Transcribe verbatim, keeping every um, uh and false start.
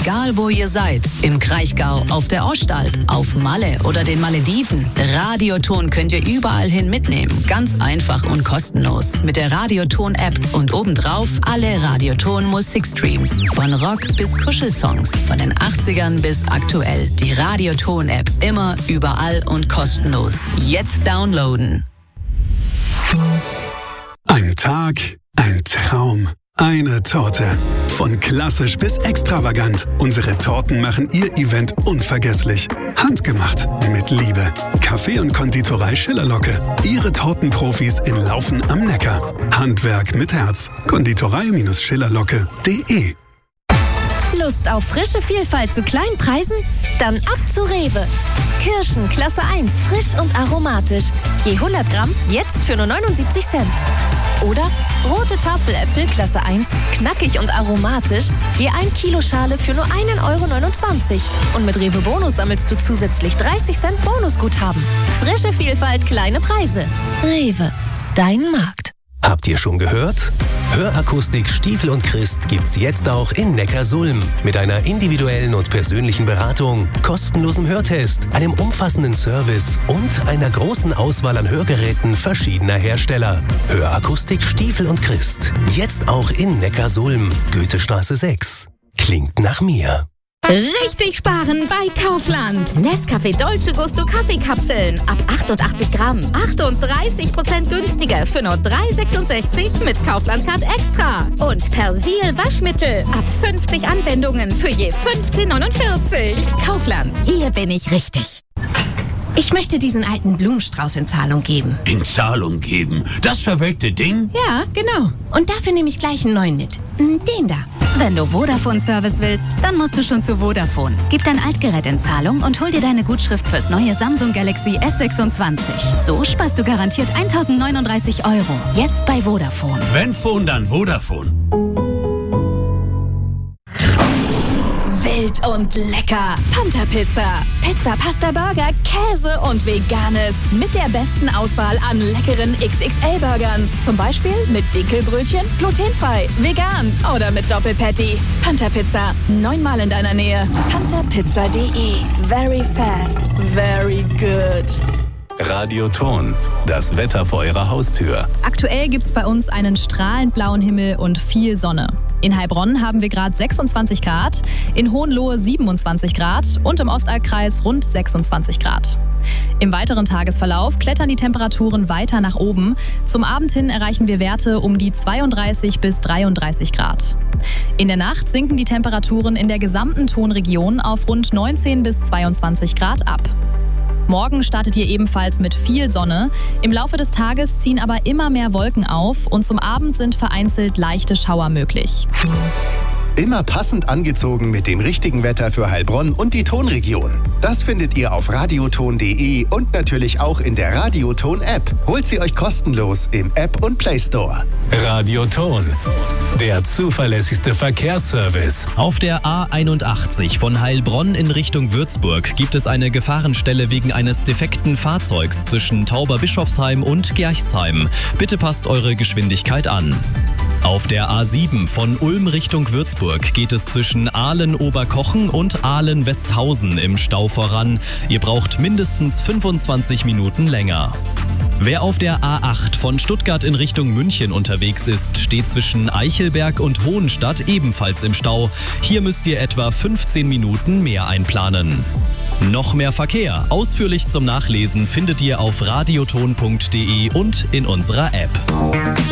Egal wo ihr seid, im Kraichgau, auf der Ostalb, auf Malle oder den Malediven, Radioton könnt ihr überall hin mitnehmen. Ganz einfach und kostenlos. Mit der Radioton-App und obendrauf alle Radioton-Musikstreams. Von Rock bis Kuschelsongs, von den achtzigern bis aktuell. Die Radioton-App immer, überall und kostenlos. Jetzt downloaden. Ein Tag, ein Traum, eine Torte. Von klassisch bis extravagant. Unsere Torten machen Ihr Event unvergesslich. Handgemacht, mit Liebe. Kaffee und Konditorei Schillerlocke. Ihre Tortenprofis in Laufen am Neckar. Handwerk mit Herz. Konditorei Schillerlocke punkt de. Lust auf frische Vielfalt zu kleinen Preisen? Dann ab zu Rewe. Kirschen Klasse eins, frisch und aromatisch. Je hundert Gramm jetzt für nur neunundsiebzig Cent. Oder rote Tafeläpfel Klasse eins, knackig und aromatisch. Je ein Kilo Schale für nur einen Euro neunundzwanzig. Und mit Rewe Bonus sammelst du zusätzlich dreißig Cent Bonusguthaben. Frische Vielfalt, kleine Preise. Rewe, dein Markt. Habt ihr schon gehört? Hörakustik Stiefel und Christ gibt's jetzt auch in Neckarsulm. Mit einer individuellen und persönlichen Beratung, kostenlosem Hörtest, einem umfassenden Service und einer großen Auswahl an Hörgeräten verschiedener Hersteller. Hörakustik Stiefel und Christ. Jetzt auch in Neckarsulm. Goethestraße sechs. Klingt nach mir. Richtig sparen bei Kaufland. Nescafé Dolce Gusto Kaffeekapseln ab achtundachtzig Gramm. achtunddreißig Prozent günstiger für nur drei Euro sechsundsechzig mit Kaufland Card Extra. Und Persil Waschmittel ab fünfzig Anwendungen für je fünfzehn Euro neunundvierzig. Kaufland, hier bin ich richtig. Ich möchte diesen alten Blumenstrauß in Zahlung geben. In Zahlung geben? Das verwelkte Ding? Ja, genau. Und dafür nehme ich gleich einen neuen mit. Den da. Wenn du Vodafone-Service willst, dann musst du schon zu Vodafone. Gib dein Altgerät in Zahlung und hol dir deine Gutschrift fürs neue Samsung Galaxy S sechsundzwanzig. So sparst du garantiert eintausendneununddreißig Euro. Jetzt bei Vodafone. Wenn Phone, dann Vodafone. Wild und lecker. Panther Pizza. Pizza, Pasta, Burger, Käse und Veganes. Mit der besten Auswahl an leckeren X X L-Burgern. Zum Beispiel mit Dinkelbrötchen, glutenfrei, vegan oder mit Doppelpatty. Panther Pizza. Neunmal in deiner Nähe. panther pizza punkt de. Very fast. Very good. Radioton. Das Wetter vor Ihrer Haustür. Aktuell gibt's bei uns einen strahlend blauen Himmel und viel Sonne. In Heilbronn haben wir gerade sechsundzwanzig Grad, in Hohenlohe siebenundzwanzig Grad und im Ostalbkreis rund sechsundzwanzig Grad. Im weiteren Tagesverlauf klettern die Temperaturen weiter nach oben. Zum Abend hin erreichen wir Werte um die zweiunddreißig bis dreiunddreißig Grad. In der Nacht sinken die Temperaturen in der gesamten Tonregion auf rund neunzehn bis zweiundzwanzig Grad ab. Morgen startet ihr ebenfalls mit viel Sonne. Im Laufe des Tages ziehen aber immer mehr Wolken auf und zum Abend sind vereinzelt leichte Schauer möglich. Immer passend angezogen mit dem richtigen Wetter für Heilbronn und die Tonregion. Das findet ihr auf radioton punkt de und natürlich auch in der Radioton-App. Holt sie euch kostenlos im App und Play Store. Radioton. Der zuverlässigste Verkehrsservice. Auf der A einundachtzig von Heilbronn in Richtung Würzburg gibt es eine Gefahrenstelle wegen eines defekten Fahrzeugs zwischen Tauberbischofsheim und Gerchsheim. Bitte passt eure Geschwindigkeit an. Auf der A sieben von Ulm Richtung Würzburg geht es zwischen Ahlen-Oberkochen und Ahlen-Westhausen im Stau voran. Ihr braucht mindestens fünfundzwanzig Minuten länger. Wer auf der A acht von Stuttgart in Richtung München unterwegs ist, steht zwischen Eichelberg und Hohenstadt ebenfalls im Stau. Hier müsst ihr etwa fünfzehn Minuten mehr einplanen. Noch mehr Verkehr, ausführlich zum Nachlesen, findet ihr auf radioton punkt de und in unserer App.